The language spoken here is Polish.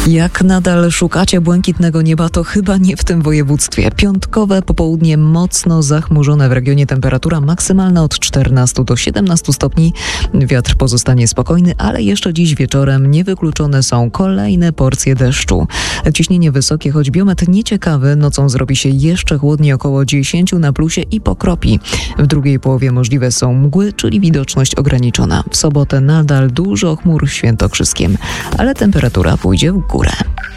Jak nadal szukacie błękitnego nieba, to chyba nie w tym województwie. Piątkowe popołudnie mocno zachmurzone w regionie, temperatura maksymalna od 14 do 17 stopni. Wiatr pozostanie spokojny, ale jeszcze dziś wieczorem niewykluczone są kolejne porcje deszczu. Ciśnienie wysokie, choć biometr nieciekawy, nocą zrobi się jeszcze chłodniej, około 10 na plusie i pokropi. W drugiej połowie możliwe są mgły, czyli widoczność ograniczona. W sobotę nadal dużo chmur w Świętokrzyskiem, ale temperatura pójdzie w górę.